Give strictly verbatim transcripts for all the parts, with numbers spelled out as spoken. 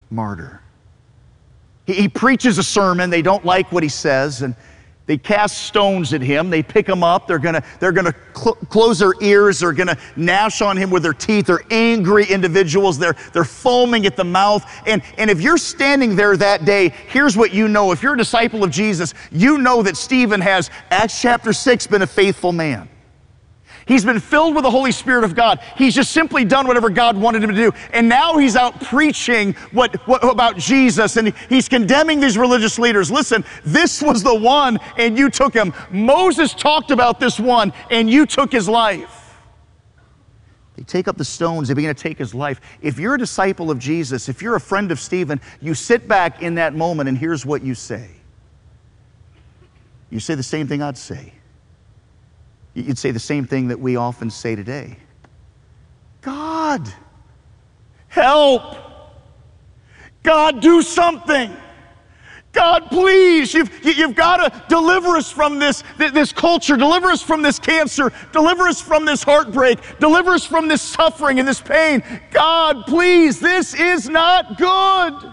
martyr. He, he preaches a sermon. They don't like what he says, and they cast stones at him. They pick him up. They're gonna, they're gonna cl- close their ears. They're gonna gnash on him with their teeth. They're angry individuals. They're, they're foaming at the mouth. And, and if you're standing there that day, here's what you know. If you're a disciple of Jesus, you know that Stephen has, Acts chapter six, been a faithful man. He's been filled with the Holy Spirit of God. He's just simply done whatever God wanted him to do. And now he's out preaching what, what about Jesus, and he's condemning these religious leaders. Listen, this was the one, and you took him. Moses talked about this one, and you took his life. They take up the stones. They begin to take his life. If you're a disciple of Jesus, if you're a friend of Stephen, you sit back in that moment, and here's what you say. You say the same thing I'd say. You'd say the same thing that we often say today. God, help. God, do something. God, please, you've, you've got to deliver us from this, this culture, deliver us from this cancer, deliver us from this heartbreak, deliver us from this suffering and this pain. God, please, this is not good.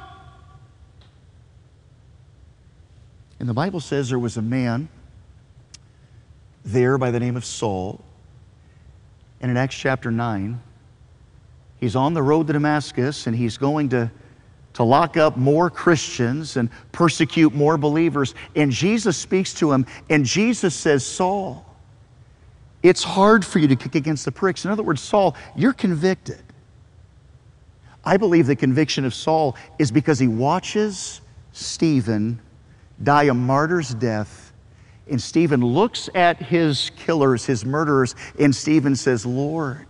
And the Bible says there was a man there by the name of Saul. And in Acts chapter nine, he's on the road to Damascus, and he's going to, to lock up more Christians and persecute more believers. And Jesus speaks to him, and Jesus says, Saul, it's hard for you to kick against the pricks. In other words, Saul, you're convicted. I believe the conviction of Saul is because he watches Stephen die a martyr's death. And Stephen looks at his killers, his murderers, and Stephen says, Lord,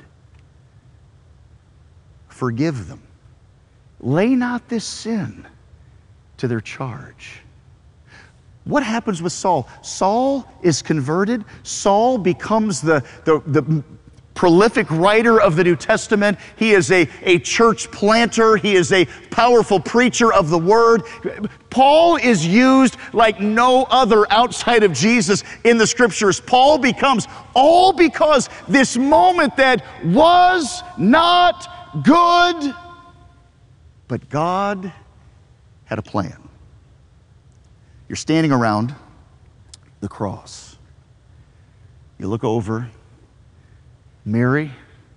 forgive them. Lay not this sin to their charge. What happens with Saul? Saul is converted. Saul becomes the, the, the prolific writer of the New Testament. He is a, a church planter. He is a powerful preacher of the Word. Paul is used like no other outside of Jesus in the Scriptures. Paul becomes, all because this moment that was not good, but God had a plan. You're standing around the cross. You look over, Mary,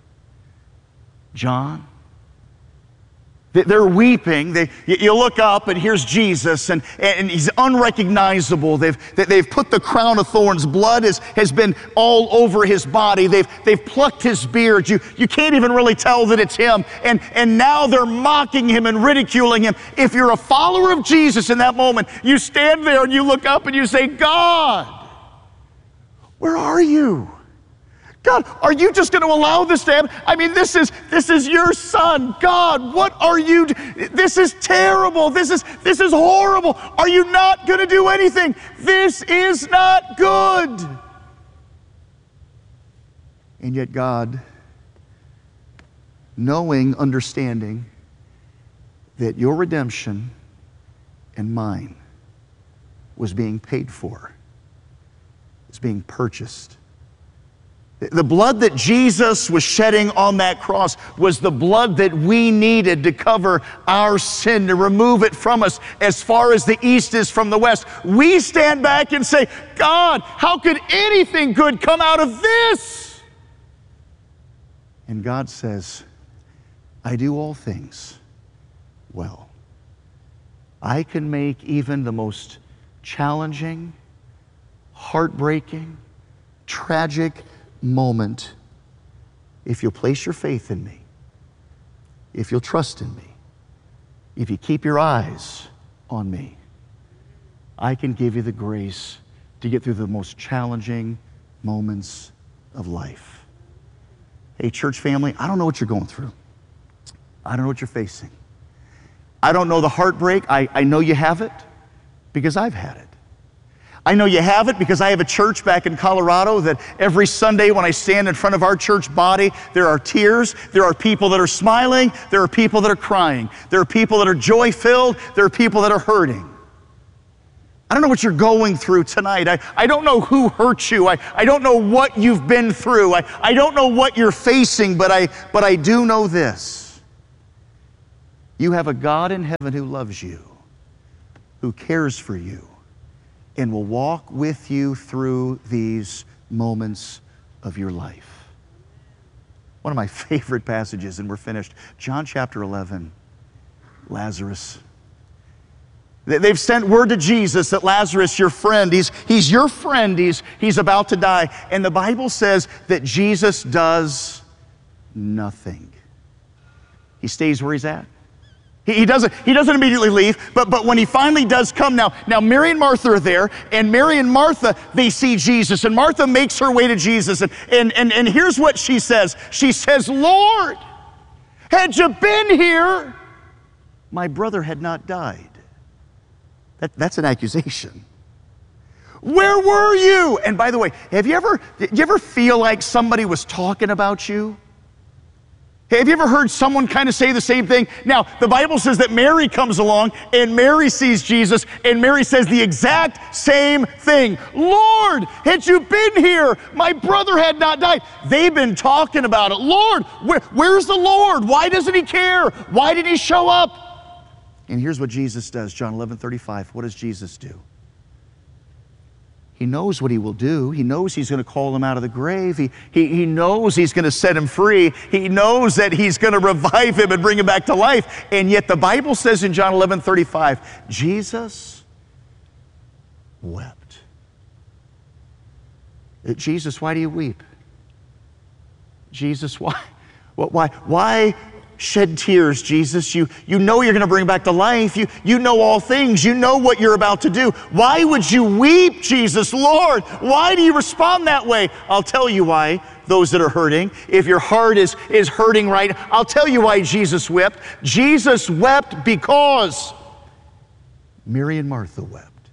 John, they're weeping. They, you look up and here's Jesus, and, and he's unrecognizable. They've, they've put the crown of thorns. Blood has, has been all over his body. They've, they've plucked his beard. You, you can't even really tell that it's him. And, and now they're mocking him and ridiculing him. If you're a follower of Jesus in that moment, you stand there and you look up and you say, God, where are you? God, are you just going to allow this to happen? I mean, this is this is your son. God, what are you do- This is terrible. This is this is horrible. Are you not going to do anything? This is not good. And yet God, knowing, understanding that your redemption and mine was being paid for, was being purchased. The blood that Jesus was shedding on that cross was the blood that we needed to cover our sin, to remove it from us as far as the east is from the west. We stand back and say, God, how could anything good come out of this? And God says, I do all things well. I can make even the most challenging, heartbreaking, tragic moment, if you'll place your faith in me, if you'll trust in me, if you keep your eyes on me, I can give you the grace to get through the most challenging moments of life. Hey, church family, I don't know what you're going through. I don't know what you're facing. I don't know the heartbreak. I, I know you have it because I've had it. I know you have it because I have a church back in Colorado that every Sunday when I stand in front of our church body, there are tears, there are people that are smiling, there are people that are crying, there are people that are joy-filled, there are people that are hurting. I don't know what you're going through tonight. I, I don't know who hurt you. I, I don't know what you've been through. I, I don't know what you're facing, but I, but I do know this. You have a God in heaven who loves you, who cares for you, and will walk with you through these moments of your life. One of my favorite passages, and we're finished, John chapter eleven, Lazarus. They've sent word to Jesus that Lazarus, your friend, he's, he's your friend, he's, he's about to die. And the Bible says that Jesus does nothing. He stays where he's at. He, he, doesn't, he doesn't immediately leave, but, but when he finally does come, now, now Mary and Martha are there, and Mary and Martha, they see Jesus, and Martha makes her way to Jesus, and, and, and, and here's what she says. She says, Lord, had you been here, my brother had not died. That, that's an accusation. Where were you? And by the way, have you ever, did you ever feel like somebody was talking about you? Have you ever heard someone kind of say the same thing? Now, the Bible says that Mary comes along and Mary sees Jesus and Mary says the exact same thing. Lord, had you been here, my brother had not died. They've been talking about it. Lord, where, where's the Lord? Why doesn't he care? Why did he show up? And here's what Jesus does, John eleven thirty-five. What does Jesus do? He knows what he will do. He knows he's going to call him out of the grave. He, he, he knows he's going to set him free. He knows that he's going to revive him and bring him back to life. And yet the Bible says in John eleven thirty-five, Jesus wept. Jesus, why do you weep? Jesus, why? Why? Why? Shed tears, Jesus. You, you know you're going to bring back to life. You, you know all things. You know what you're about to do. Why would you weep, Jesus? Lord, why do you respond that way? I'll tell you why, those that are hurting. If your heart is, is hurting right, I'll tell you why Jesus wept. Jesus wept because Mary and Martha wept.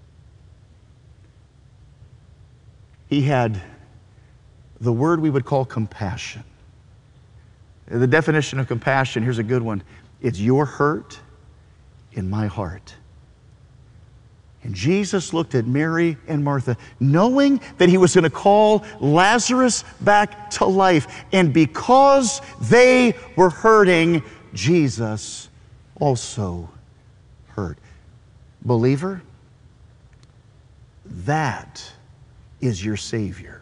He had the word we would call compassion. The definition of compassion, here's a good one. It's your hurt in my heart. And Jesus looked at Mary and Martha, knowing that he was going to call Lazarus back to life. And because they were hurting, Jesus also hurt. Believer, that is your Savior.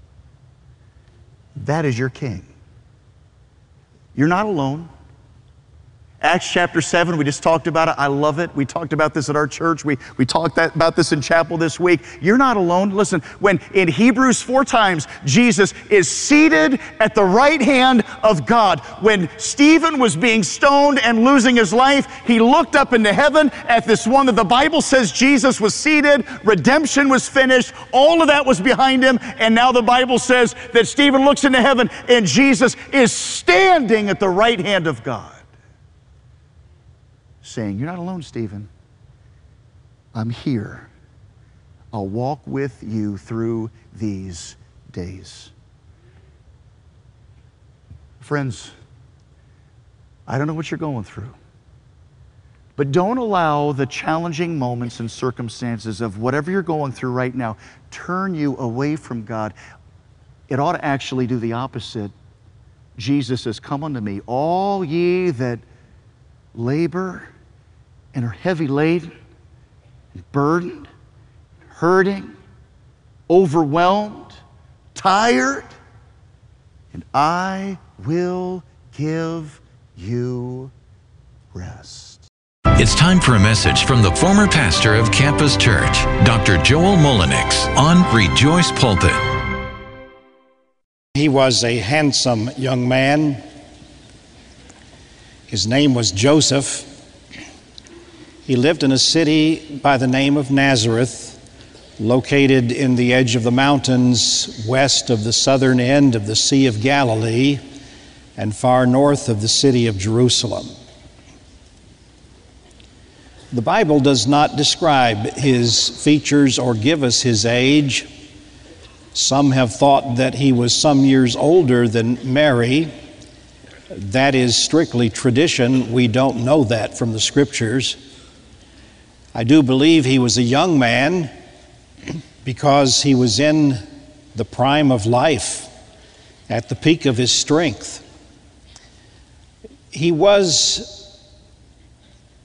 That is your King. You're not alone. Acts chapter seven, we just talked about it. I love it. We talked about this at our church. We, we talked that, about this in chapel this week. You're not alone. Listen, when in Hebrews four times, Jesus is seated at the right hand of God. When Stephen was being stoned and losing his life, he looked up into heaven at this one that the Bible says Jesus was seated, redemption was finished, all of that was behind him, and now the Bible says that Stephen looks into heaven and Jesus is standing at the right hand of God, saying, you're not alone, Stephen. I'm here. I'll walk with you through these days. Friends, I don't know what you're going through, but don't allow the challenging moments and circumstances of whatever you're going through right now turn you away from God. It ought to actually do the opposite. Jesus says, come unto me, all ye that labor and are heavy laden, burdened, hurting, overwhelmed, tired, and I will give you rest. It's time for a message from the former pastor of Campus Church, Doctor Joel Mullenix, on Rejoice Pulpit. He was a handsome young man. His name was Joseph. He lived in a city by the name of Nazareth, located in the edge of the mountains west of the southern end of the Sea of Galilee and far north of the city of Jerusalem. The Bible does not describe his features or give us his age. Some have thought that he was some years older than Mary. That is strictly tradition. We don't know that from the Scriptures. I do believe he was a young man because he was in the prime of life, at the peak of his strength. He was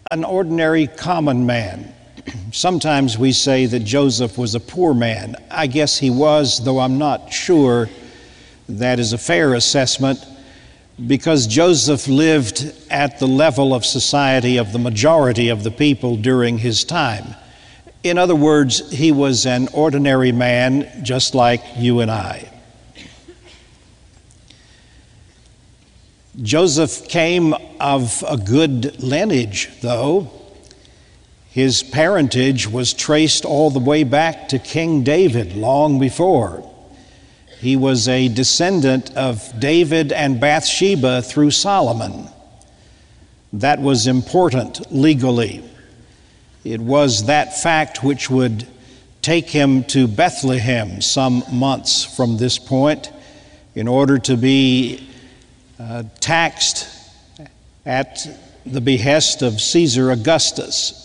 an ordinary common man. Sometimes we say that Joseph was a poor man. I guess he was, though I'm not sure that is a fair assessment, because Joseph lived at the level of society of the majority of the people during his time. In other words, he was an ordinary man just like you and I. Joseph came of a good lineage, though. His parentage was traced all the way back to King David long before. He was a descendant of David and Bathsheba through Solomon. That was important legally. It was that fact which would take him to Bethlehem some months from this point in order to be uh, taxed at the behest of Caesar Augustus.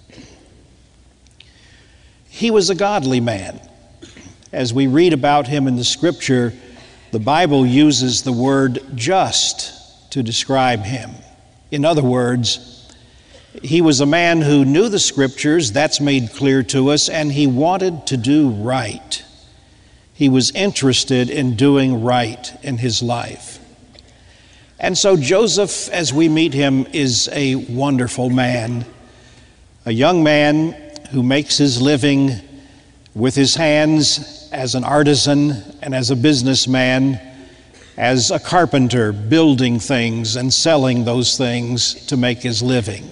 He was a godly man. As we read about him in the Scripture, the Bible uses the word just to describe him. In other words, he was a man who knew the Scriptures, that's made clear to us, and he wanted to do right. He was interested in doing right in his life. And so Joseph, as we meet him, is a wonderful man, a young man who makes his living with his hands as an artisan and as a businessman, as a carpenter, building things and selling those things to make his living.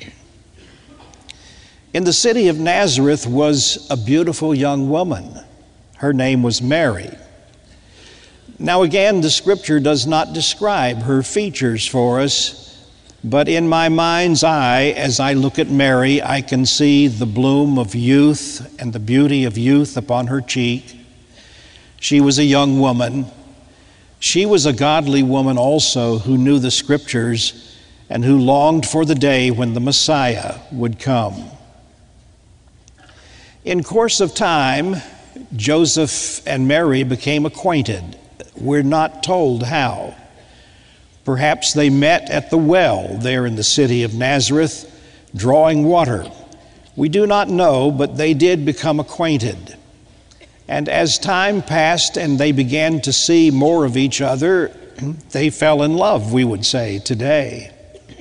In the city of Nazareth was a beautiful young woman. Her name was Mary. Now again, the Scripture does not describe her features for us, but in my mind's eye, as I look at Mary, I can see the bloom of youth and the beauty of youth upon her cheek. She was a young woman. She was a godly woman also who knew the Scriptures and who longed for the day when the Messiah would come. In course of time, Joseph and Mary became acquainted. We're not told how. Perhaps they met at the well there in the city of Nazareth, drawing water. We do not know, but they did become acquainted. And as time passed and they began to see more of each other, they fell in love, we would say today.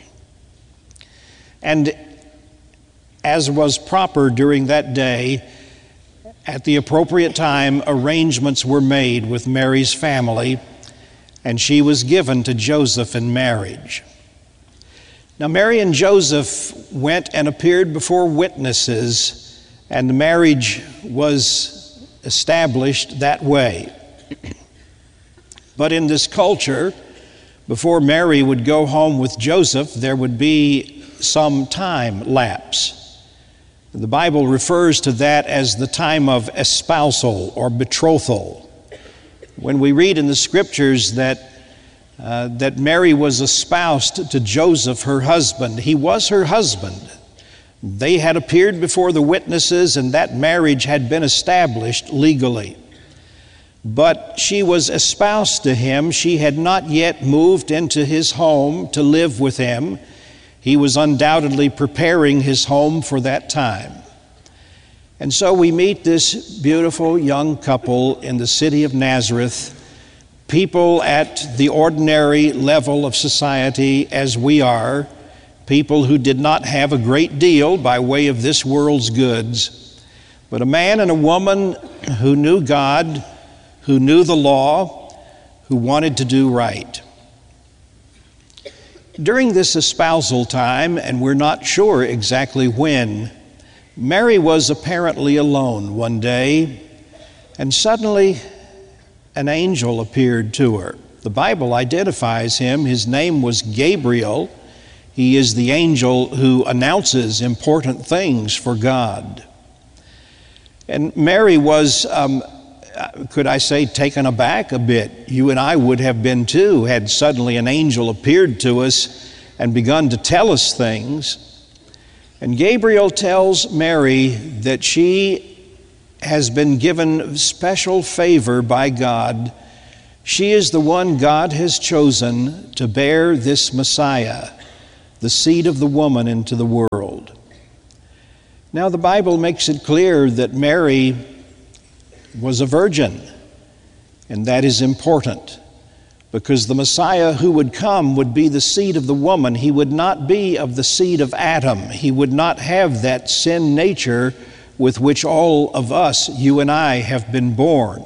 And as was proper during that day, at the appropriate time, arrangements were made with Mary's family, and she was given to Joseph in marriage. Now, Mary and Joseph went and appeared before witnesses, and the marriage was established that way. But in this culture, before Mary would go home with Joseph, there would be some time lapse. The Bible refers to that as the time of espousal or betrothal. When we read in the Scriptures that uh, that Mary was espoused to Joseph, her husband, he was her husband. They had appeared before the witnesses, and that marriage had been established legally. But she was espoused to him. She had not yet moved into his home to live with him. He was undoubtedly preparing his home for that time. And so we meet this beautiful young couple in the city of Nazareth, people at the ordinary level of society as we are, people who did not have a great deal by way of this world's goods, but a man and a woman who knew God, who knew the law, who wanted to do right. During this espousal time, and we're not sure exactly when, Mary was apparently alone one day, and suddenly an angel appeared to her. The Bible identifies him. His name was Gabriel. He is the angel who announces important things for God. And Mary was, um, could I say, taken aback a bit. You and I would have been too, had suddenly an angel appeared to us and begun to tell us things. And Gabriel tells Mary that she has been given special favor by God. She is the one God has chosen to bear this Messiah, the seed of the woman into the world. Now, the Bible makes it clear that Mary was a virgin, and that is important, because the Messiah who would come would be the seed of the woman. He would not be of the seed of Adam. He would not have that sin nature with which all of us, you and I, have been born.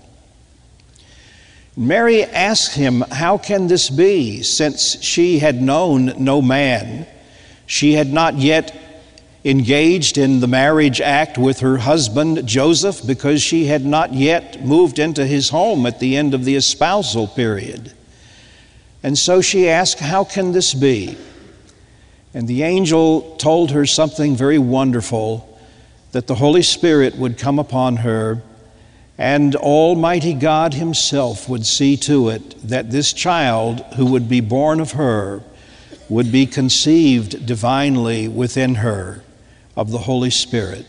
Mary asked him, how can this be, since she had known no man? She had not yet engaged in the marriage act with her husband Joseph, because she had not yet moved into his home at the end of the espousal period. And so she asked, how can this be? And the angel told her something very wonderful, that the Holy Spirit would come upon her, and Almighty God himself would see to it that this child who would be born of her would be conceived divinely within her of the Holy Spirit.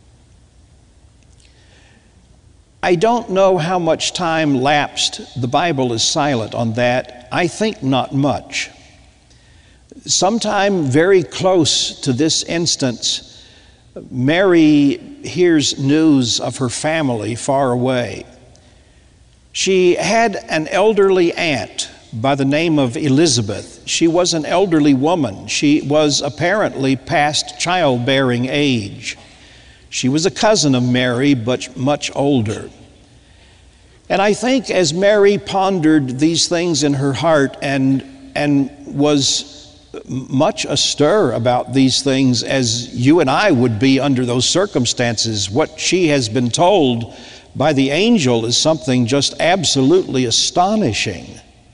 I don't know how much time lapsed. The Bible is silent on that. I think not much. Sometime very close to this instance, Mary hears news of her family far away. She had an elderly aunt by the name of Elizabeth. She was an elderly woman. She was apparently past childbearing age. She was a cousin of Mary, but much older. And I think as Mary pondered these things in her heart and, and was much astir about these things, as you and I would be under those circumstances, what she has been told by the angel is something just absolutely astonishing.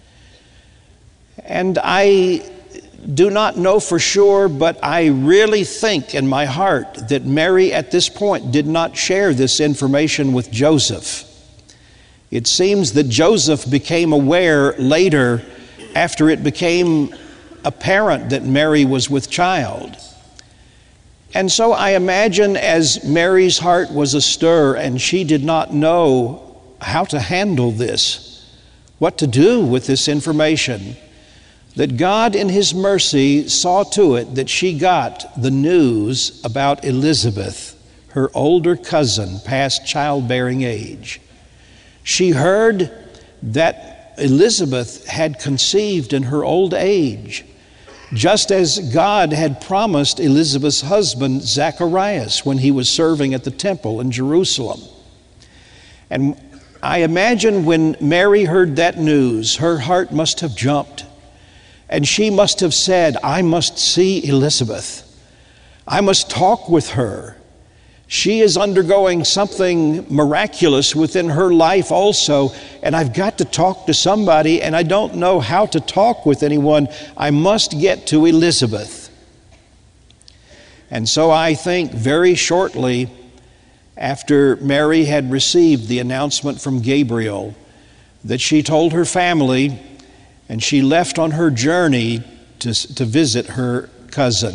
And I do not know for sure, but I really think in my heart that Mary at this point did not share this information with Joseph. It seems that Joseph became aware later, after it became apparent that Mary was with child. And so I imagine as Mary's heart was astir and she did not know how to handle this, what to do with this information, that God in his mercy saw to it that she got the news about Elizabeth, her older cousin past childbearing age. She heard that Elizabeth had conceived in her old age, just as God had promised Elizabeth's husband Zacharias when he was serving at the temple in Jerusalem. And I imagine when Mary heard that news, her heart must have jumped. And she must have said, I must see Elizabeth. I must talk with her. She is undergoing something miraculous within her life also, and I've got to talk to somebody, and I don't know how to talk with anyone. I must get to Elizabeth. And so I think very shortly after Mary had received the announcement from Gabriel that she told her family, and she left on her journey to, to visit her cousin.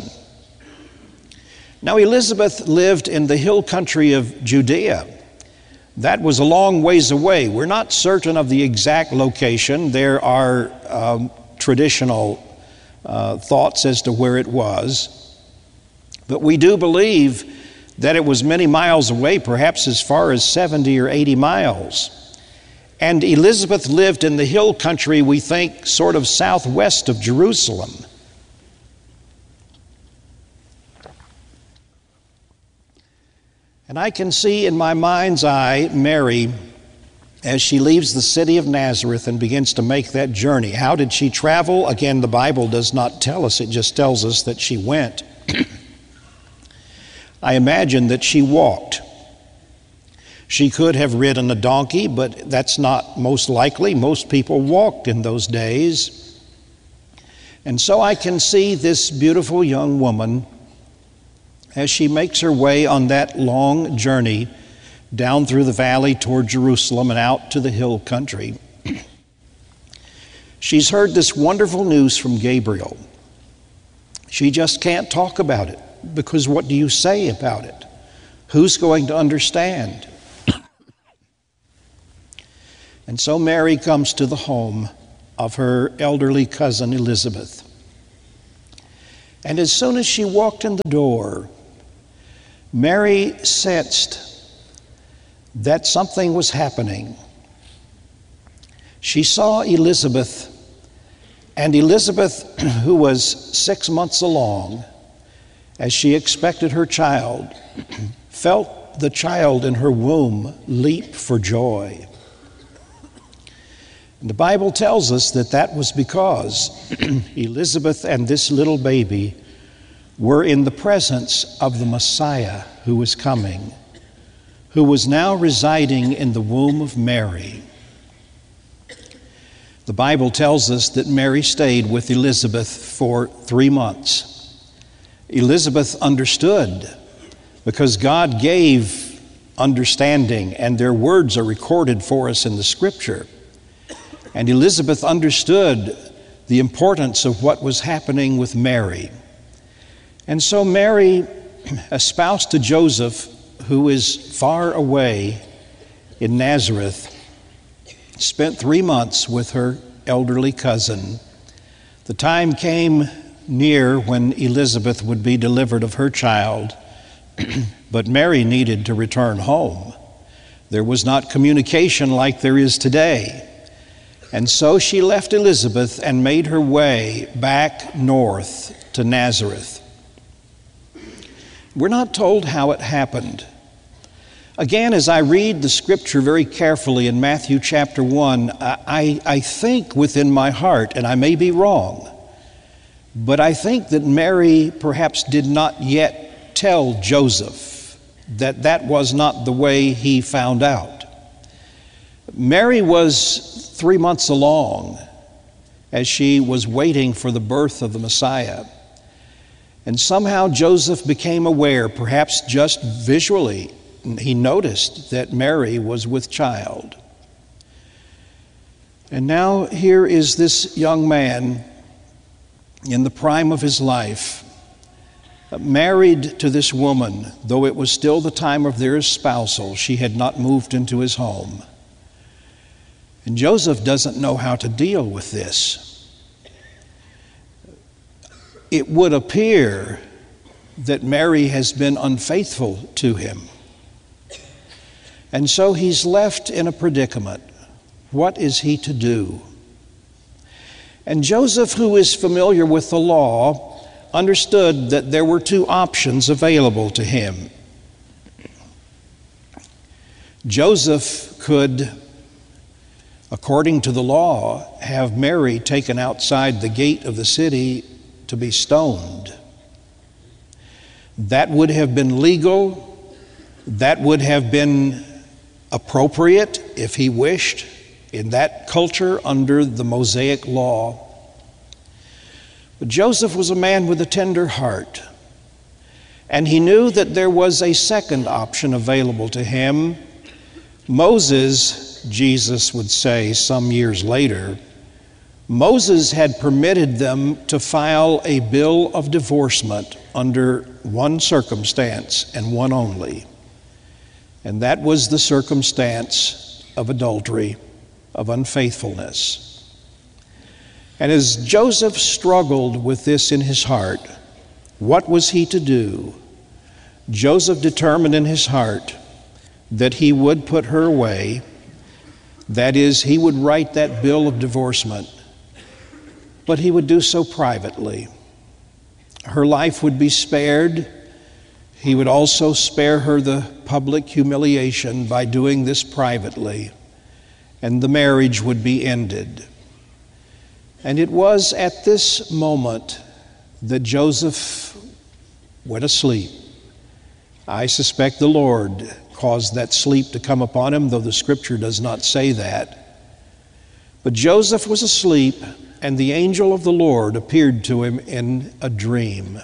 Now, Elizabeth lived in the hill country of Judea. That was a long ways away. We're not certain of the exact location. There are um, traditional uh, thoughts as to where it was. But we do believe that it was many miles away, perhaps as far as seventy or eighty miles. And Elizabeth lived in the hill country, we think, sort of southwest of Jerusalem. And I can see in my mind's eye Mary as she leaves the city of Nazareth and begins to make that journey. How did she travel? Again, the Bible does not tell us. It just tells us that she went. I imagine that she walked. She could have ridden a donkey, but that's not most likely. Most people walked in those days. And so I can see this beautiful young woman as she makes her way on that long journey down through the valley toward Jerusalem and out to the hill country. She's heard this wonderful news from Gabriel. She just can't talk about it, because what do you say about it? Who's going to understand? And so Mary comes to the home of her elderly cousin Elizabeth. And as soon as she walked in the door, Mary sensed that something was happening. She saw Elizabeth, and Elizabeth, who was six months along, as she expected her child, felt the child in her womb leap for joy. And the Bible tells us that that was because Elizabeth and this little baby were in the presence of the Messiah who was coming, who was now residing in the womb of Mary. The Bible tells us that Mary stayed with Elizabeth for three months. Elizabeth understood because God gave understanding, and their words are recorded for us in the Scripture. And Elizabeth understood the importance of what was happening with Mary. And so Mary, espoused to Joseph, who is far away in Nazareth, spent three months with her elderly cousin. The time came near when Elizabeth would be delivered of her child, but Mary needed to return home. There was not communication like there is today. And so she left Elizabeth and made her way back north to Nazareth. We're not told how it happened. Again, as I read the scripture very carefully in Matthew chapter one, I, I think within my heart, and I may be wrong, but I think that Mary perhaps did not yet tell Joseph that that was not the way he found out. Mary was three months along as she was waiting for the birth of the Messiah. And somehow Joseph became aware, perhaps just visually, he noticed that Mary was with child. And now here is this young man in the prime of his life, married to this woman, though it was still the time of their espousal. She had not moved into his home. And Joseph doesn't know how to deal with this. It would appear that Mary has been unfaithful to him. And so he's left in a predicament. What is he to do? And Joseph, who is familiar with the law, understood that there were two options available to him. Joseph could, according to the law, have Mary taken outside the gate of the city to be stoned. That would have been legal. That would have been appropriate if he wished in that culture under the Mosaic law. But Joseph was a man with a tender heart, and he knew that there was a second option available to him. Moses, Jesus would say some years later, Moses had permitted them to file a bill of divorcement under one circumstance and one only. And that was the circumstance of adultery, of unfaithfulness. And as Joseph struggled with this in his heart, what was he to do? Joseph determined in his heart that he would put her away. That is, he would write that bill of divorcement, but he would do so privately. Her life would be spared. He would also spare her the public humiliation by doing this privately, and the marriage would be ended. And it was at this moment that Joseph went asleep. I suspect the Lord caused that sleep to come upon him, though the scripture does not say that. But Joseph was asleep, and the angel of the Lord appeared to him in a dream.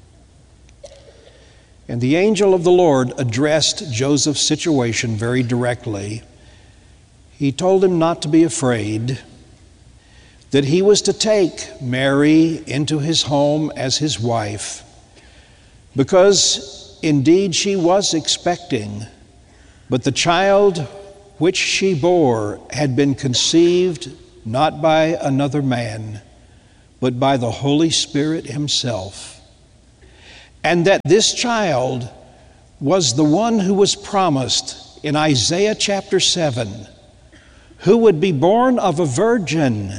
And the angel of the Lord addressed Joseph's situation very directly. He told him not to be afraid, that he was to take Mary into his home as his wife, because indeed she was expecting, but the child which she bore had been conceived not by another man, but by the Holy Spirit himself. and that this child was the one who was promised in Isaiah chapter seven, who would be born of a virgin.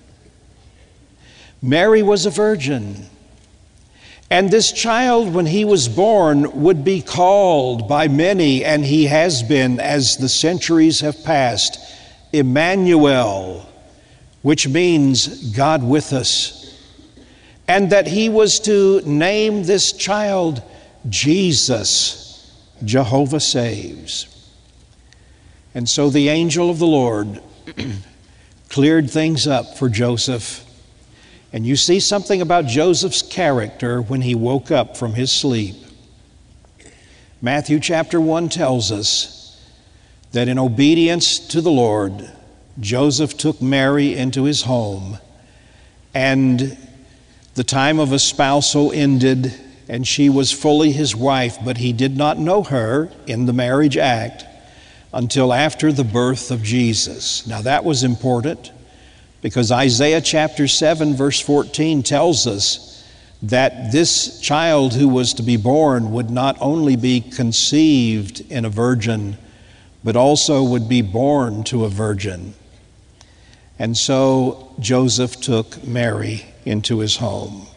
Mary was a virgin. And this child, when he was born, would be called by many, and he has been as the centuries have passed, Emmanuel, which means God with us. And that he was to name this child Jesus, Jehovah saves. And so the angel of the Lord cleared things up for Joseph. And you see something about Joseph's character when he woke up from his sleep. Matthew chapter one tells us that in obedience to the Lord, Joseph took Mary into his home, and the time of espousal ended, and she was fully his wife, but he did not know her in the marriage act until after the birth of Jesus. Now that was important, because Isaiah chapter seven verse fourteen tells us that this child who was to be born would not only be conceived in a virgin, but also would be born to a virgin. And so Joseph took Mary into his home.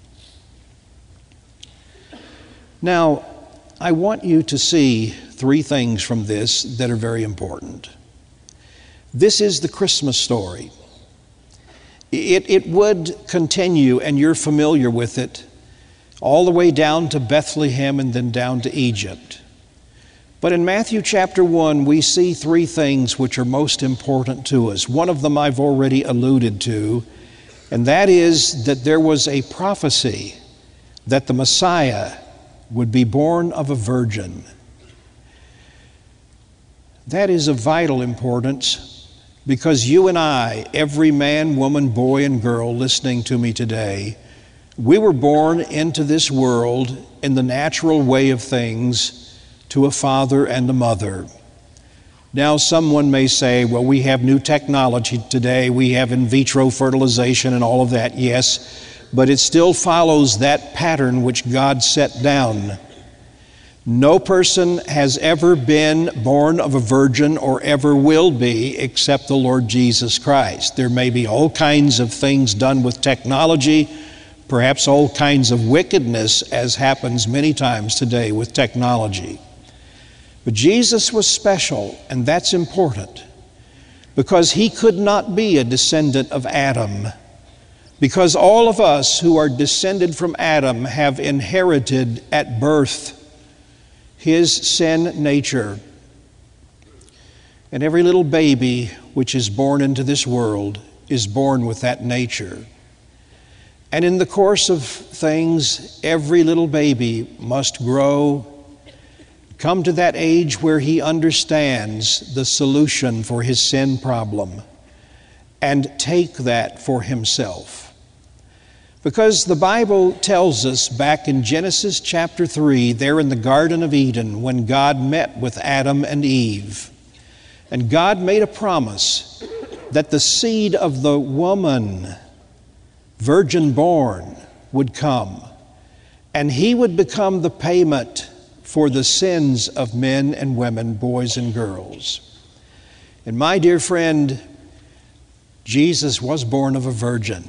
Now, I want you to see three things from this that are very important. This is the Christmas story. It, it would continue, and you're familiar with it, all the way down to Bethlehem and then down to Egypt. But in Matthew chapter one, we see three things which are most important to us. One of them I've already alluded to, and that is that there was a prophecy that the Messiah would be born of a virgin. That is of vital importance, because you and I, every man, woman, boy, and girl listening to me today, we were born into this world in the natural way of things to a father and a mother. Now, someone may say, well, we have new technology today, we have in vitro fertilization and all of that. Yes, but it still follows that pattern which God set down. No person has ever been born of a virgin or ever will be except the Lord Jesus Christ. There may be all kinds of things done with technology, perhaps all kinds of wickedness, as happens many times today with technology. But Jesus was special, and that's important, because he could not be a descendant of Adam, because all of us who are descended from Adam have inherited at birth his sin nature. And every little baby which is born into this world is born with that nature. And in the course of things, every little baby must grow, come to that age where he understands the solution for his sin problem, and take that for himself. Because the Bible tells us back in Genesis chapter three, there in the Garden of Eden, when God met with Adam and Eve, and God made a promise that the seed of the woman, virgin born, would come, and he would become the payment for the sins of men and women, boys and girls. And my dear friend, Jesus was born of a virgin.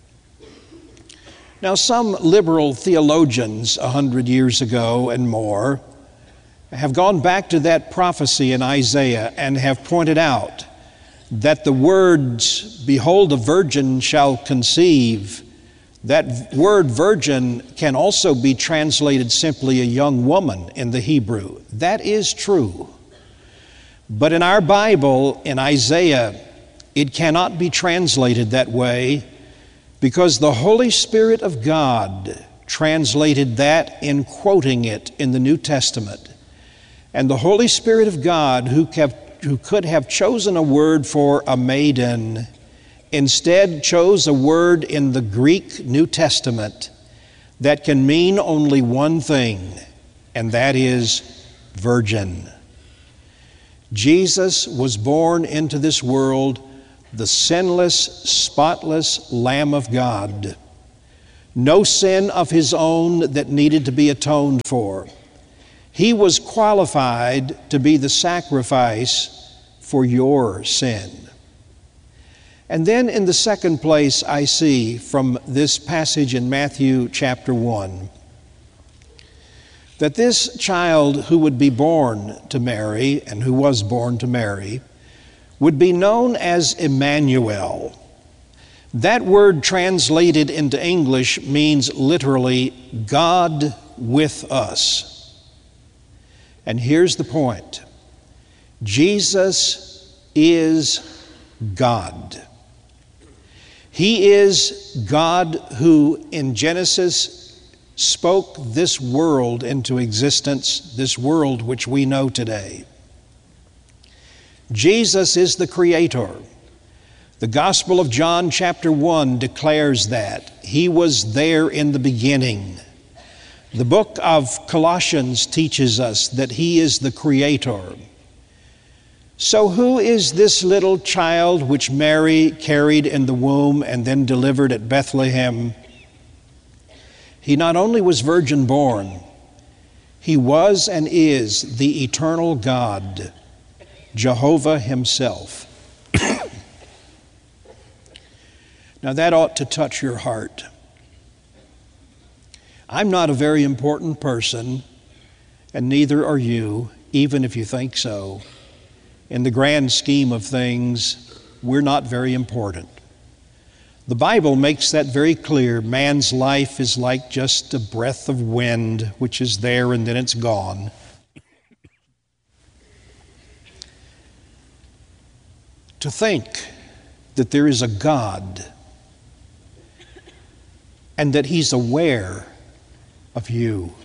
Now, some liberal theologians a hundred years ago and more have gone back to that prophecy in Isaiah and have pointed out that the words, "Behold, a virgin shall conceive," that word virgin can also be translated simply a young woman in the Hebrew. That is true. But in our Bible, in Isaiah, it cannot be translated that way, because the Holy Spirit of God translated that in quoting it in the New Testament. And the Holy Spirit of God, who, kept, who could have chosen a word for a maiden, instead chose a word in the Greek New Testament that can mean only one thing, and that is virgin. Jesus was born into this world the sinless, spotless Lamb of God, no sin of his own that needed to be atoned for. He was qualified to be the sacrifice for your sin. And then in the second place, I see from this passage in Matthew chapter one, that this child who would be born to Mary, and who was born to Mary, would be known as Emmanuel. That word translated into English means literally God with us. And here's the point. Jesus is God. He is God who in Genesis spoke this world into existence, this world which we know today. Jesus is the Creator. The Gospel of John chapter one declares that. He was there in the beginning. The book of Colossians teaches us that He is the Creator. So who is this little child which Mary carried in the womb and then delivered at Bethlehem? He not only was virgin born, He was and is the eternal God, Jehovah Himself. Now that ought to touch your heart. I'm not a very important person, and neither are you, even if you think so. In the grand scheme of things, we're not very important. The Bible makes that very clear. Man's life is like just a breath of wind, which is there and then it's gone. To think that there is a God and that He's aware of you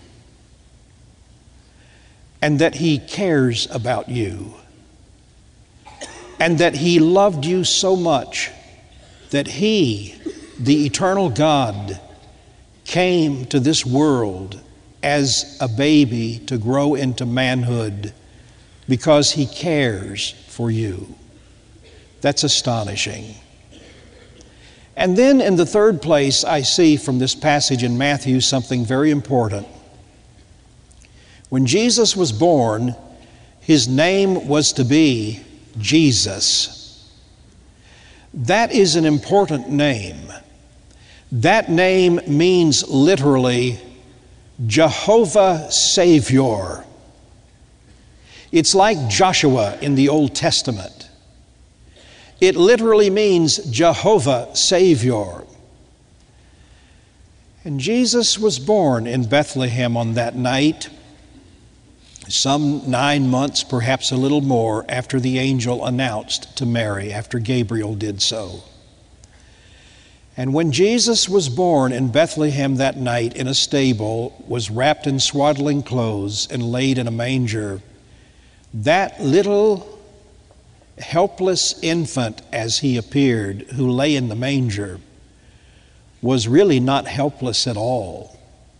and that He cares about you and that He loved you so much that He, the eternal God, came to this world as a baby to grow into manhood because He cares for you. That's astonishing. And then in the third place, I see from this passage in Matthew something very important. When Jesus was born, His name was to be Jesus. That is an important name. That name means literally Jehovah Savior. It's like Joshua in the Old Testament. It literally means Jehovah Savior. And Jesus was born in Bethlehem on that night, some nine months, perhaps a little more, after the angel announced to Mary, after Gabriel did so. And when Jesus was born in Bethlehem that night in a stable, was wrapped in swaddling clothes and laid in a manger, that little helpless infant, as he appeared, who lay in the manger, was really not helpless at all.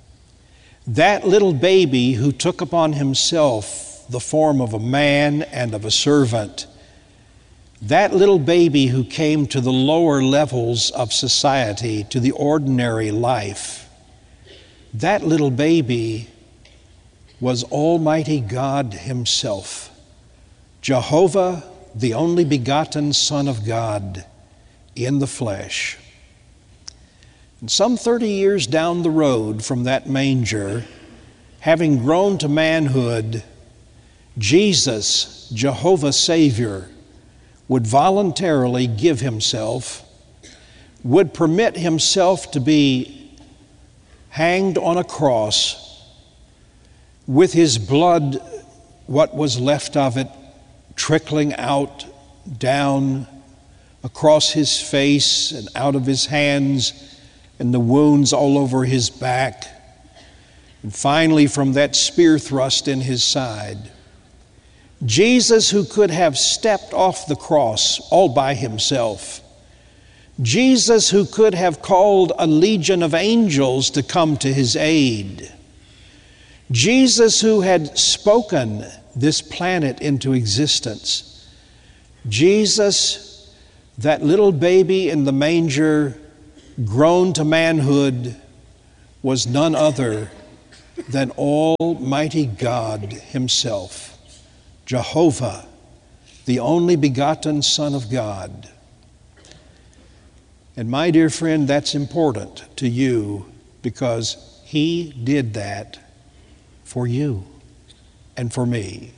That little baby who took upon himself the form of a man and of a servant, that little baby who came to the lower levels of society, to the ordinary life, that little baby was Almighty God Himself, Jehovah, the only begotten Son of God in the flesh. And some thirty years down the road from that manger, having grown to manhood, Jesus, Jehovah Savior, would voluntarily give Himself, would permit Himself to be hanged on a cross with His blood, what was left of it, trickling out, down across His face and out of His hands and the wounds all over His back. And finally, from that spear thrust in His side, Jesus, who could have stepped off the cross all by Himself, Jesus, who could have called a legion of angels to come to His aid, Jesus, who had spoken this planet into existence, Jesus, that little baby in the manger, grown to manhood, was none other than Almighty God Himself, Jehovah, the only begotten Son of God. And my dear friend, that's important to you because He did that for you and for me.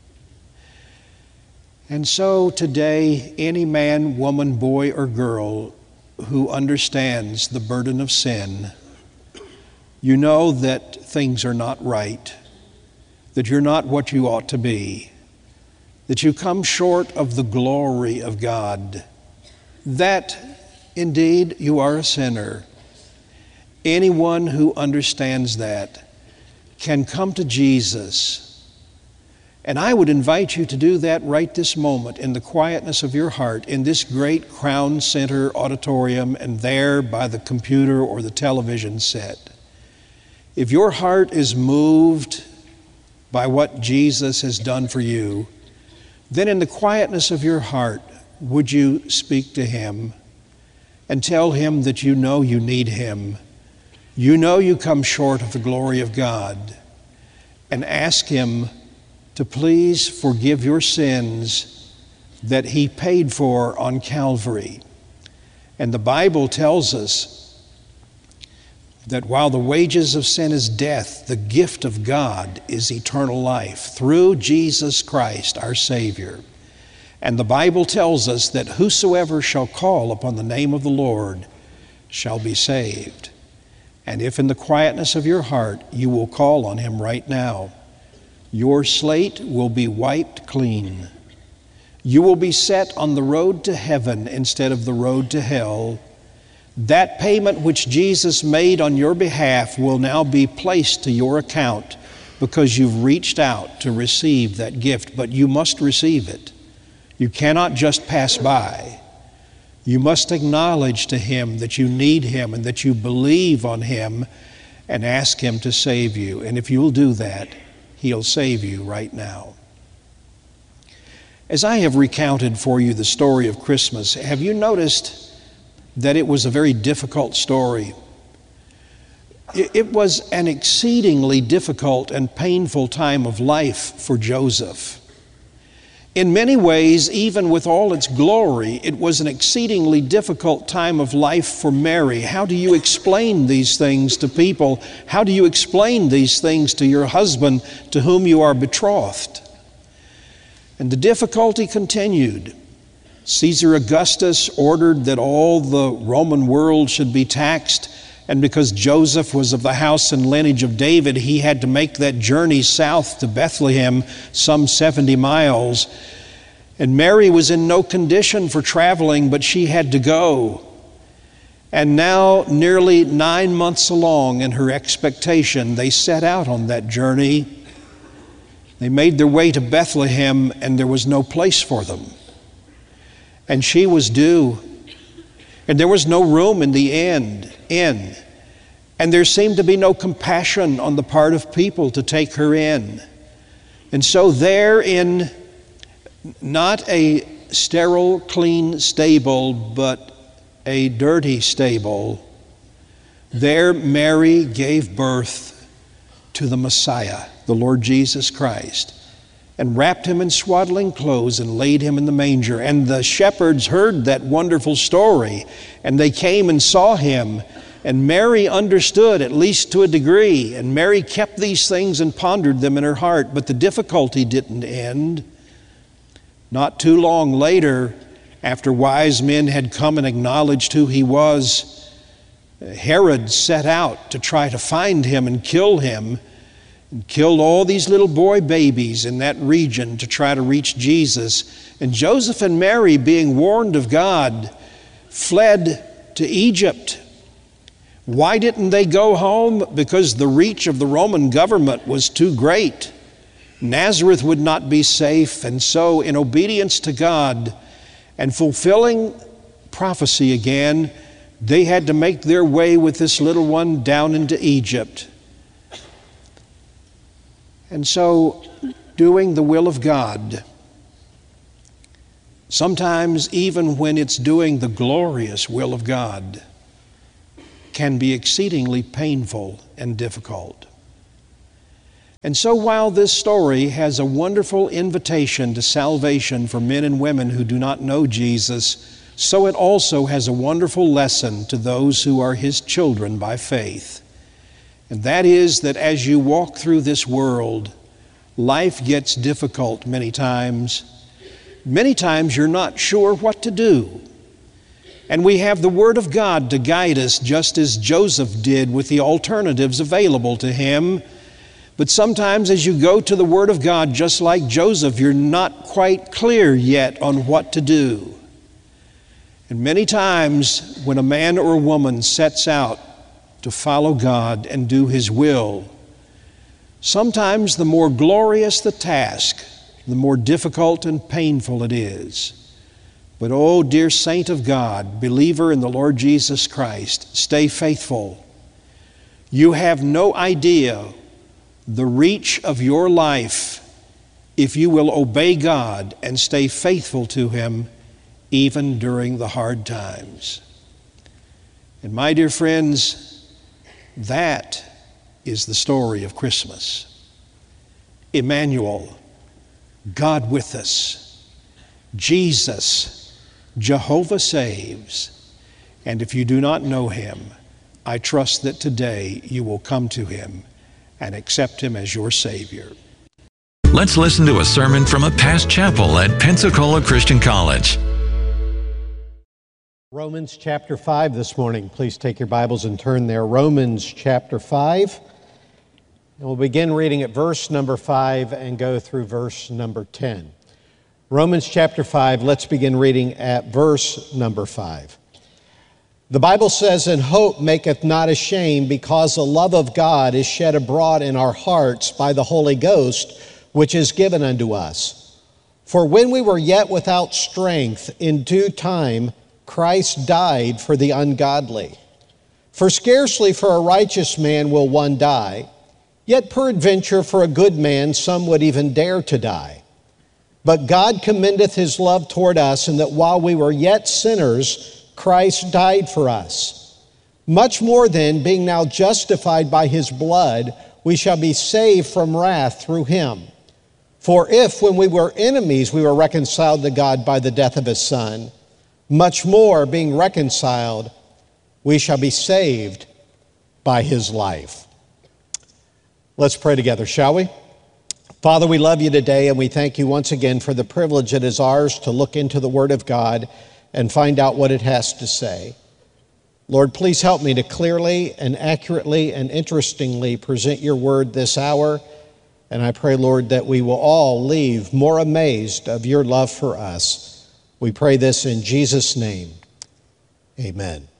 And so today, any man, woman, boy, or girl who understands the burden of sin, you know that things are not right, that you're not what you ought to be, that you come short of the glory of God, that indeed you are a sinner. Anyone who understands that can come to Jesus. And I would invite you to do that right this moment in the quietness of your heart in this great Crown Center auditorium and there by the computer or the television set. If your heart is moved by what Jesus has done for you, then in the quietness of your heart, would you speak to Him and tell Him that you know you need Him. You know you come short of the glory of God, and ask Him to please forgive your sins that He paid for on Calvary. And the Bible tells us that while the wages of sin is death, the gift of God is eternal life through Jesus Christ, our Savior. And the Bible tells us that whosoever shall call upon the name of the Lord shall be saved. And if in the quietness of your heart you will call on Him right now, your slate will be wiped clean. You will be set on the road to heaven instead of the road to hell. That payment which Jesus made on your behalf will now be placed to your account because you've reached out to receive that gift, but you must receive it. You cannot just pass by. You must acknowledge to Him that you need Him and that you believe on Him and ask Him to save you. And if you'll do that, He'll save you right now. As I have recounted for you the story of Christmas, have you noticed that it was a very difficult story? It was an exceedingly difficult and painful time of life for Joseph. In many ways, even with all its glory, it was an exceedingly difficult time of life for Mary. How do you explain these things to people? How do you explain these things to your husband to whom you are betrothed? And the difficulty continued. Caesar Augustus ordered that all the Roman world should be taxed, and because Joseph was of the house and lineage of David, he had to make that journey south to Bethlehem, some seventy miles. And Mary was in no condition for traveling, but she had to go. And now, nearly nine months along in her expectation, they set out on that journey. They made their way to Bethlehem, and there was no place for them. And she was due, and there was no room in the end, inn. And there seemed to be no compassion on the part of people to take her in. And so there in not a sterile, clean stable, but a dirty stable, there Mary gave birth to the Messiah, the Lord Jesus Christ, and wrapped Him in swaddling clothes and laid Him in the manger. And the shepherds heard that wonderful story, and they came and saw Him. And Mary understood, at least to a degree, and Mary kept these things and pondered them in her heart. But the difficulty didn't end. Not too long later, after wise men had come and acknowledged who He was, Herod set out to try to find Him and kill Him, and killed all these little boy babies in that region to try to reach Jesus. And Joseph and Mary, being warned of God, fled to Egypt. Why didn't they go home? Because the reach of the Roman government was too great. Nazareth would not be safe, and so in obedience to God and fulfilling prophecy again, they had to make their way with this little one down into Egypt. And so, doing the will of God, sometimes even when it's doing the glorious will of God, can be exceedingly painful and difficult. And so while this story has a wonderful invitation to salvation for men and women who do not know Jesus, so it also has a wonderful lesson to those who are His children by faith. And that is that as you walk through this world, life gets difficult many times. Many times you're not sure what to do. And we have the Word of God to guide us, just as Joseph did with the alternatives available to him. But sometimes as you go to the Word of God, just like Joseph, you're not quite clear yet on what to do. And many times when a man or a woman sets out to follow God and do His will, sometimes the more glorious the task, the more difficult and painful it is. But oh, dear saint of God, believer in the Lord Jesus Christ, stay faithful. You have no idea the reach of your life if you will obey God and stay faithful to Him even during the hard times. And my dear friends, that is the story of Christmas. Emmanuel, God with us. Jesus, Jehovah saves. And if you do not know Him, I trust that today you will come to Him and accept Him as your Savior. Let's listen to a sermon from a past chapel at Pensacola Christian College. Romans chapter five this morning. Please take your Bibles and turn there. Romans chapter five. And we'll begin reading at verse number five and go through verse number ten. Romans chapter five, let's begin reading at verse number five. The Bible says, "And hope maketh not ashamed, because the love of God is shed abroad in our hearts by the Holy Ghost, which is given unto us. For when we were yet without strength, in due time Christ died for the ungodly. For scarcely for a righteous man will one die, yet peradventure for a good man some would even dare to die. But God commendeth His love toward us, in that while we were yet sinners, Christ died for us. Much more then, being now justified by His blood, we shall be saved from wrath through Him. For if, when we were enemies, we were reconciled to God by the death of His Son, much more, being reconciled, we shall be saved by His life." Let's pray together, shall we? Father, we love You today, and we thank You once again for the privilege it is ours to look into the Word of God and find out what it has to say. Lord, please help me to clearly and accurately and interestingly present Your Word this hour. And I pray, Lord, that we will all leave more amazed of Your love for us. We pray this in Jesus' name. Amen.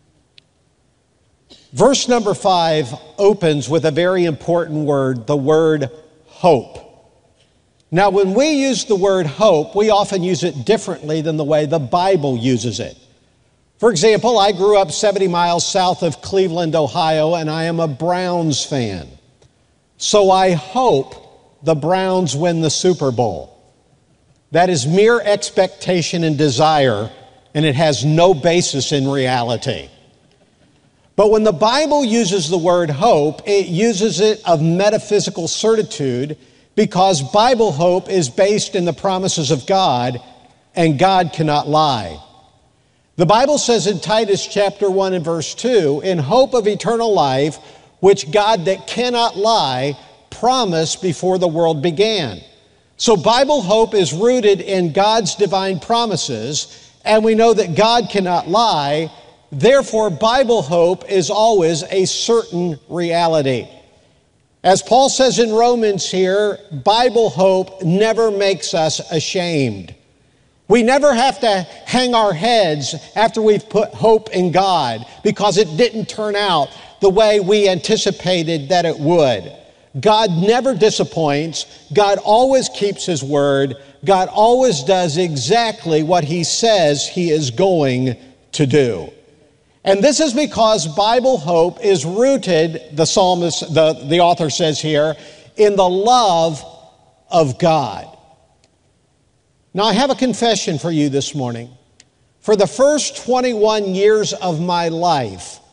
Verse number five opens with a very important word, the word hope. Now, when we use the word hope, we often use it differently than the way the Bible uses it. For example, I grew up seventy miles south of Cleveland, Ohio, and I am a Browns fan. So I hope the Browns win the Super Bowl. That is mere expectation and desire, and it has no basis in reality. But when the Bible uses the word hope, it uses it of metaphysical certitude, because Bible hope is based in the promises of God, and God cannot lie. The Bible says in Titus chapter one and verse two, "In hope of eternal life, which God that cannot lie promised before the world began." So Bible hope is rooted in God's divine promises, and we know that God cannot lie. Therefore, Bible hope is always a certain reality. As Paul says in Romans here, Bible hope never makes us ashamed. We never have to hang our heads after we've put hope in God because it didn't turn out the way we anticipated that it would. God never disappoints. God always keeps His word. God always does exactly what He says He is going to do. And this is because Bible hope is rooted, the psalmist, the, the author says here, in the love of God. Now, I have a confession for you this morning. For the first twenty-one years of my life,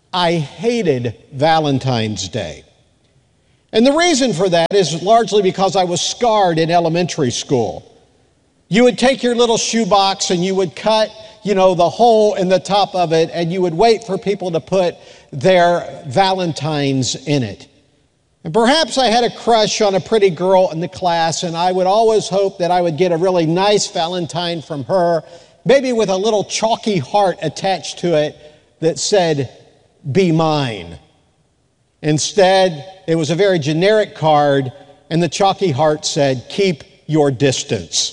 I hated Valentine's Day. And the reason for that is largely because I was scarred in elementary school. You would take your little shoebox and you would cut, you know, the hole in the top of it, and you would wait for people to put their Valentines in it. And perhaps I had a crush on a pretty girl in the class, and I would always hope that I would get a really nice Valentine from her, maybe with a little chalky heart attached to it that said, "Be mine." Instead, it was a very generic card, and the chalky heart said, "Keep your distance."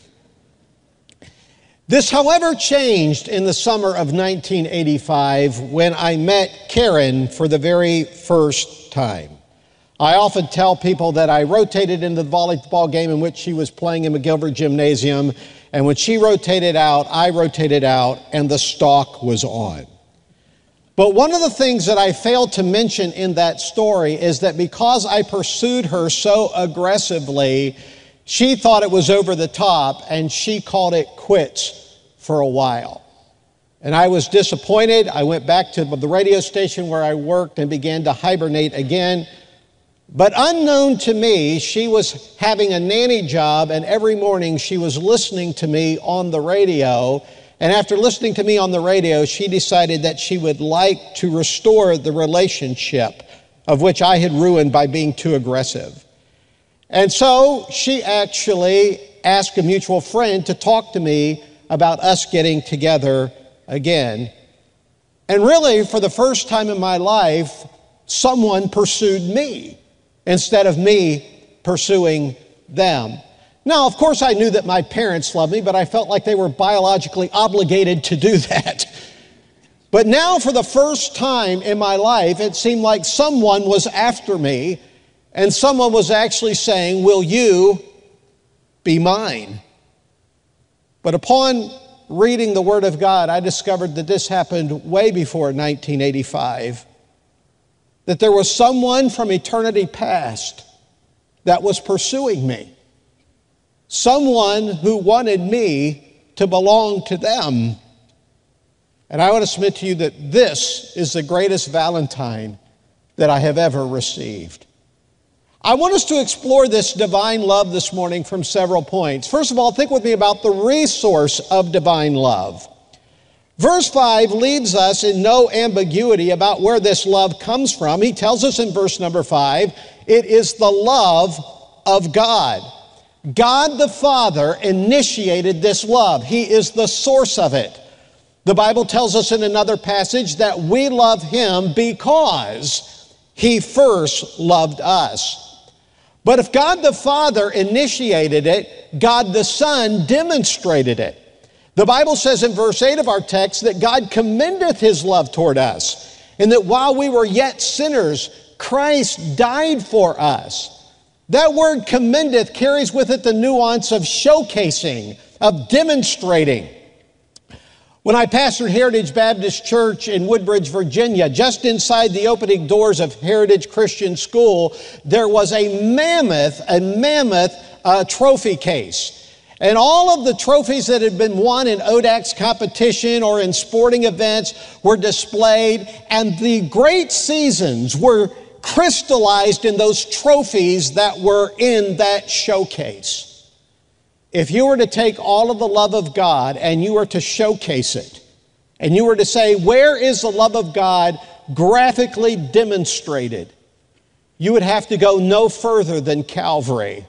This, however, changed in the summer of nineteen eighty-five when I met Karen for the very first time. I often tell people that I rotated into the volleyball game in which she was playing in McGilvert Gymnasium, and when she rotated out, I rotated out, and the stalk was on. But one of the things that I failed to mention in that story is that because I pursued her so aggressively, she thought it was over the top, and she called it quits for a while. And I was disappointed. I went back to the radio station where I worked and began to hibernate again. But unknown to me, she was having a nanny job, and every morning she was listening to me on the radio. And after listening to me on the radio, she decided that she would like to restore the relationship of which I had ruined by being too aggressive. And so she actually asked a mutual friend to talk to me about us getting together again. And really, for the first time in my life, someone pursued me instead of me pursuing them. Now, of course, I knew that my parents loved me, but I felt like they were biologically obligated to do that. But now, for the first time in my life, it seemed like someone was after me, and someone was actually saying, "Will you be mine?" But upon reading the Word of God, I discovered that this happened way before nineteen eighty-five. That there was someone from eternity past that was pursuing me. Someone who wanted me to belong to them. And I want to submit to you that this is the greatest Valentine that I have ever received. I want us to explore this divine love this morning from several points. First of all, think with me about the resource of divine love. Verse five leaves us in no ambiguity about where this love comes from. He tells us in verse number five, it is the love of God. God the Father initiated this love. He is the source of it. The Bible tells us in another passage that we love Him because He first loved us. But if God the Father initiated it, God the Son demonstrated it. The Bible says in verse eight of our text that God commendeth His love toward us, and that while we were yet sinners, Christ died for us. That word commendeth carries with it the nuance of showcasing, of demonstrating. When I pastored Heritage Baptist Church in Woodbridge, Virginia, just inside the opening doors of Heritage Christian School, there was a mammoth, a mammoth uh, trophy case. And all of the trophies that had been won in O D A C's competition or in sporting events were displayed, and the great seasons were crystallized in those trophies that were in that showcase. If you were to take all of the love of God and you were to showcase it, and you were to say, where is the love of God graphically demonstrated? You would have to go no further than Calvary.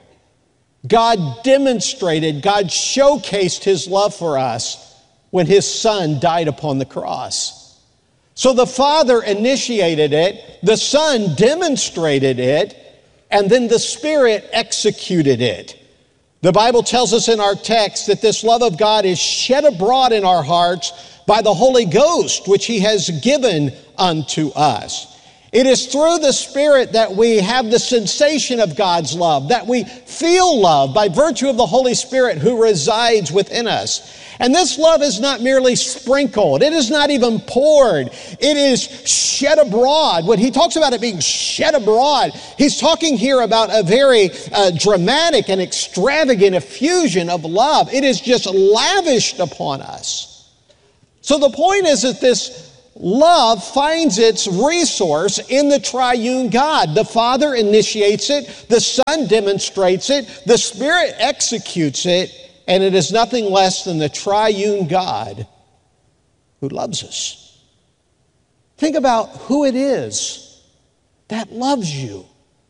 God demonstrated, God showcased His love for us when His Son died upon the cross. So the Father initiated it, the Son demonstrated it, and then the Spirit executed it. The Bible tells us in our text that this love of God is shed abroad in our hearts by the Holy Ghost, which He has given unto us. It is through the Spirit that we have the sensation of God's love, that we feel love by virtue of the Holy Spirit who resides within us. And this love is not merely sprinkled. It is not even poured. It is shed abroad. When he talks about it being shed abroad, he's talking here about a very uh, dramatic and extravagant effusion of love. It is just lavished upon us. So the point is that this love finds its resource in the triune God. The Father initiates it, the Son demonstrates it, the Spirit executes it, and it is nothing less than the triune God who loves us. Think about who it is that loves you.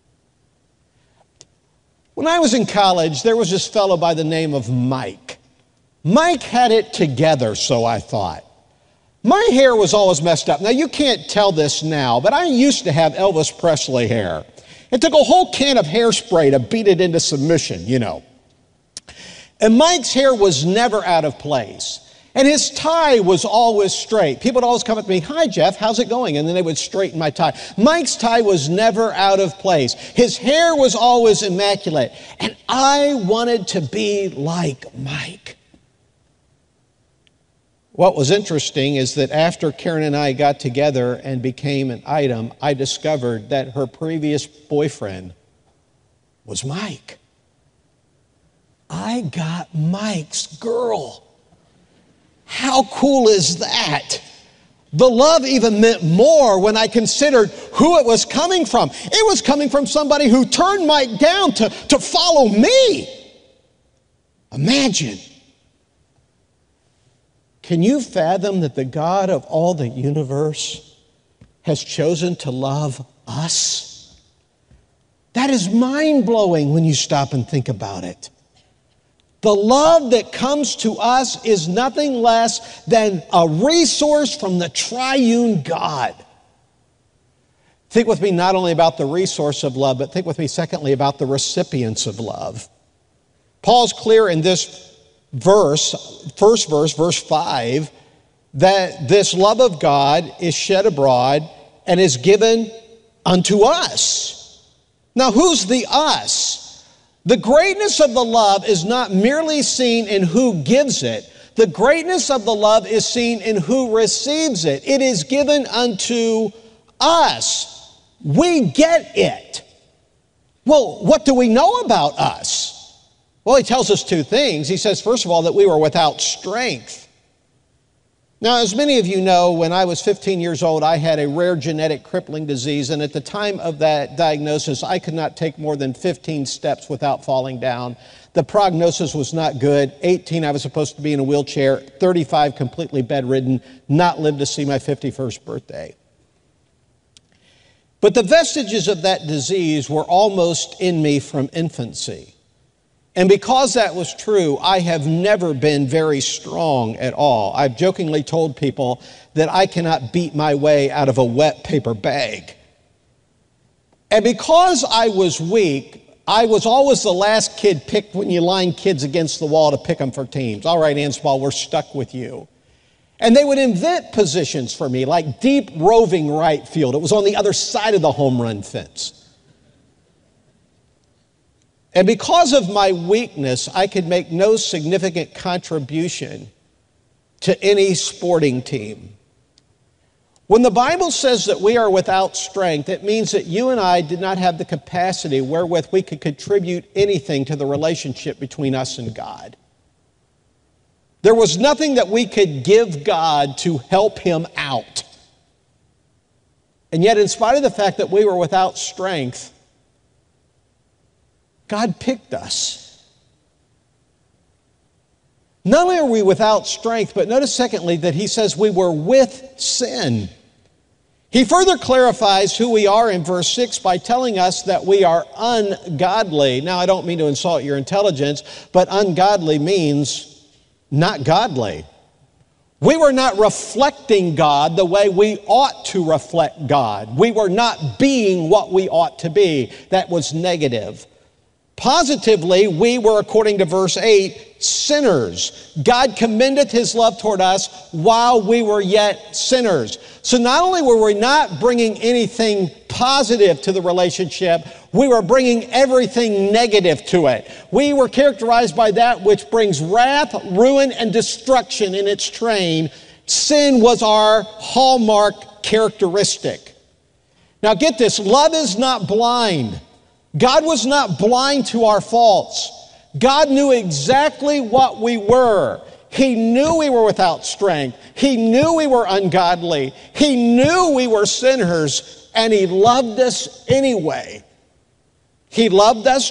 When I was in college, there was this fellow by the name of Mike. Mike had it together, so I thought. My hair was always messed up. Now, you can't tell this now, but I used to have Elvis Presley hair. It took a whole can of hairspray to beat it into submission, you know. And Mike's hair was never out of place. And his tie was always straight. People would always come up to me, "Hi, Jeff, how's it going?" And then they would straighten my tie. Mike's tie was never out of place. His hair was always immaculate. And I wanted to be like Mike. What was interesting is that after Karen and I got together and became an item, I discovered that her previous boyfriend was Mike. I got Mike's girl. How cool is that? The love even meant more when I considered who it was coming from. It was coming from somebody who turned Mike down to, to follow me. Imagine. Can you fathom that the God of all the universe has chosen to love us? That is mind-blowing when you stop and think about it. The love that comes to us is nothing less than a resource from the triune God. Think with me not only about the resource of love, but think with me secondly about the recipients of love. Paul's clear in this verse, first verse, verse five, that this love of God is shed abroad and is given unto us. Now, who's the us? The greatness of the love is not merely seen in who gives it. The greatness of the love is seen in who receives it. It is given unto us. We get it. Well, what do we know about us? Well, he tells us two things. He says, first of all, that we were without strength. Now, as many of you know, when I was fifteen years old, I had a rare genetic crippling disease, and at the time of that diagnosis, I could not take more than fifteen steps without falling down. The prognosis was not good. eighteen, I was supposed to be in a wheelchair. thirty-five, completely bedridden, not live to see my fifty-first birthday. But the vestiges of that disease were almost in me from infancy. And because that was true, I have never been very strong at all. I've jokingly told people that I cannot beat my way out of a wet paper bag. And because I was weak, I was always the last kid picked when you line kids against the wall to pick them for teams. All right, Ansball, we're stuck with you. And they would invent positions for me, like deep roving right field. It was on the other side of the home run fence. And because of my weakness, I could make no significant contribution to any sporting team. When the Bible says that we are without strength, it means that you and I did not have the capacity wherewith we could contribute anything to the relationship between us and God. There was nothing that we could give God to help him out. And yet, in spite of the fact that we were without strength, God picked us. Not only are we without strength, but notice secondly that he says we were with sin. He further clarifies who we are in verse six by telling us that we are ungodly. Now, I don't mean to insult your intelligence, but ungodly means not godly. We were not reflecting God the way we ought to reflect God. We were not being what we ought to be. That was negative. Positively, we were, according to verse eight, sinners. God commendeth his love toward us while we were yet sinners. So not only were we not bringing anything positive to the relationship, we were bringing everything negative to it. We were characterized by that which brings wrath, ruin, and destruction in its train. Sin was our hallmark characteristic. Now get this, love is not blind. God was not blind to our faults. God knew exactly what we were. He knew we were without strength. He knew we were ungodly. He knew we were sinners, and He loved us anyway. He loved us